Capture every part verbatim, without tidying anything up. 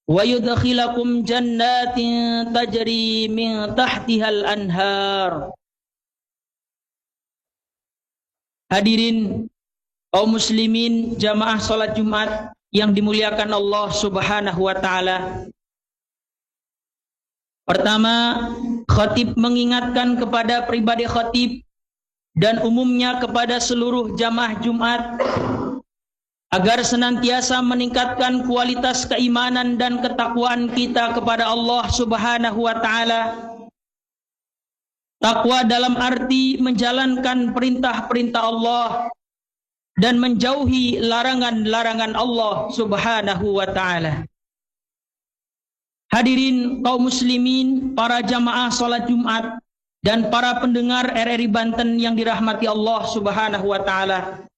wa yudkhilakum jannatin tajri min tahtihal anhar. Hadirin kaum muslimin jamaah salat Jumat yang dimuliakan Allah Subhanahu wa taala. Pertama, khatib mengingatkan kepada pribadi khatib dan umumnya kepada seluruh jamaah Jumat agar senantiasa meningkatkan kualitas keimanan dan ketakwaan kita kepada Allah Subhanahu wa taala. Takwa dalam arti menjalankan perintah-perintah Allah dan menjauhi larangan-larangan Allah Subhanahu wa taala. Hadirin kaum muslimin, para jamaah salat Jumat dan para pendengar R R I Banten yang dirahmati Allah Subhanahu wa taala.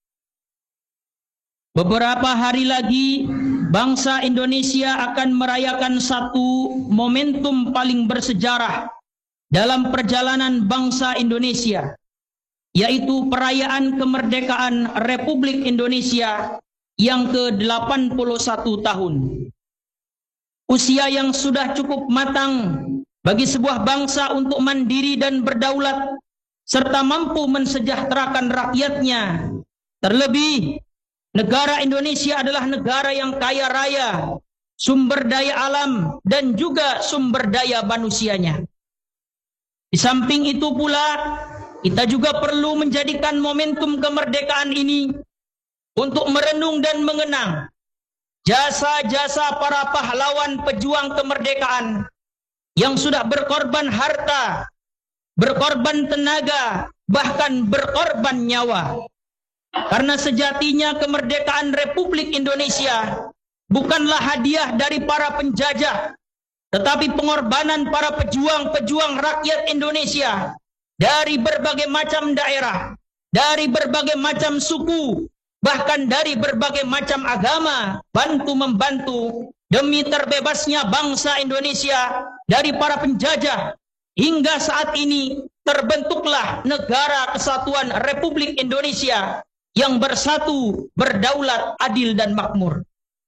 Beberapa hari lagi bangsa Indonesia akan merayakan satu momentum paling bersejarah dalam perjalanan bangsa Indonesia, yaitu perayaan kemerdekaan Republik Indonesia yang ke delapan puluh satu tahun. Usia yang sudah cukup matang bagi sebuah bangsa untuk mandiri dan berdaulat serta mampu mensejahterakan rakyatnya. Terlebih, negara Indonesia adalah negara yang kaya raya, sumber daya alam dan juga sumber daya manusianya. Di samping itu pula, kita juga perlu menjadikan momentum kemerdekaan ini untuk merenung dan mengenang jasa-jasa para pahlawan pejuang kemerdekaan yang sudah berkorban harta, berkorban tenaga, bahkan berkorban nyawa. Karena sejatinya kemerdekaan Republik Indonesia bukanlah hadiah dari para penjajah, tetapi pengorbanan para pejuang-pejuang rakyat Indonesia dari berbagai macam daerah, dari berbagai macam suku, bahkan dari berbagai macam agama, bantu-membantu demi terbebasnya bangsa Indonesia dari para penjajah. Hingga saat ini terbentuklah negara kesatuan Republik Indonesia yang bersatu, berdaulat, adil dan makmur.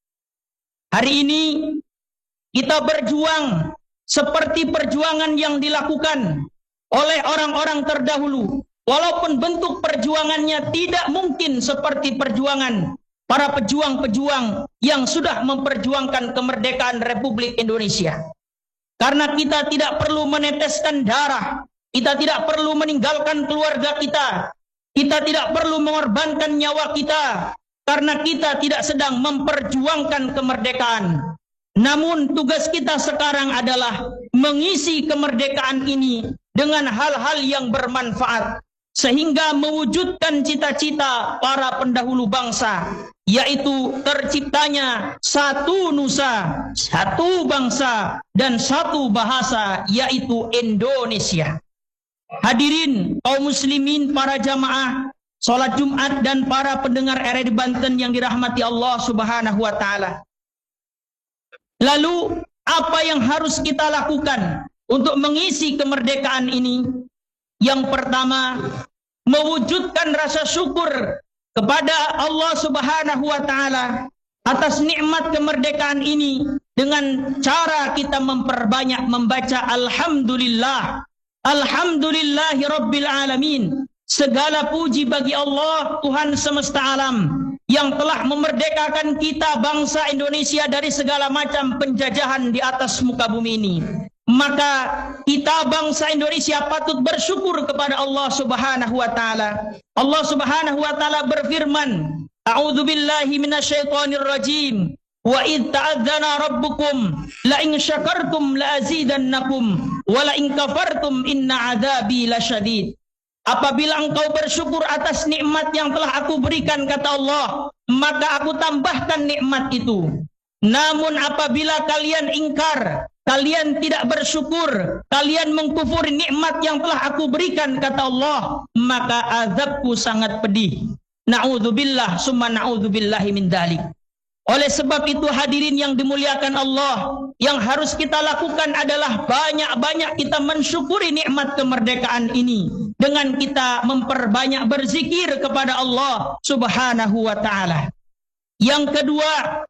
Hari ini kita berjuang seperti perjuangan yang dilakukan oleh orang-orang terdahulu. Walaupun bentuk perjuangannya tidak mungkin seperti perjuangan para pejuang-pejuang yang sudah memperjuangkan kemerdekaan Republik Indonesia. Karena kita tidak perlu meneteskan darah, kita tidak perlu meninggalkan keluarga kita, kita tidak perlu mengorbankan nyawa kita, karena kita tidak sedang memperjuangkan kemerdekaan. Namun tugas kita sekarang adalah mengisi kemerdekaan ini dengan hal-hal yang bermanfaat, sehingga mewujudkan cita-cita para pendahulu bangsa, yaitu terciptanya satu nusa, satu bangsa, dan satu bahasa, yaitu Indonesia. Hadirin kaum muslimin, para jamaah salat Jumat dan para pendengar R R I Banten yang dirahmati Allah Subhanahu wa taala. Lalu apa yang harus kita lakukan untuk mengisi kemerdekaan ini? Yang pertama, mewujudkan rasa syukur kepada Allah Subhanahu wa taala atas nikmat kemerdekaan ini dengan cara kita memperbanyak membaca alhamdulillah. Alhamdulillahi rabbil alamin. Segala puji bagi Allah, Tuhan semesta alam, yang telah memerdekakan kita bangsa Indonesia dari segala macam penjajahan di atas muka bumi ini. Maka kita bangsa Indonesia patut bersyukur kepada Allah Subhanahu wa taala. Allah Subhanahu wa taala berfirman, A'udzubillahi minasyaitonir rajim. Wa id ta'adzana rabbukum la in syakartum la azidannakum wa la in kafartum inna adzabi lasyadid. Apabila engkau bersyukur atas nikmat yang telah aku berikan, kata Allah, maka aku tambahkan nikmat itu. Namun apabila kalian ingkar, kalian tidak bersyukur, kalian mengkufuri nikmat yang telah aku berikan, kata Allah, maka azabku sangat pedih. Na'udzubillah summa na'udzubillahi min dzalik. Oleh sebab itu hadirin yang dimuliakan Allah, yang harus kita lakukan adalah banyak-banyak kita mensyukuri nikmat kemerdekaan ini dengan kita memperbanyak berzikir kepada Allah Subhanahu wa taala. Yang kedua,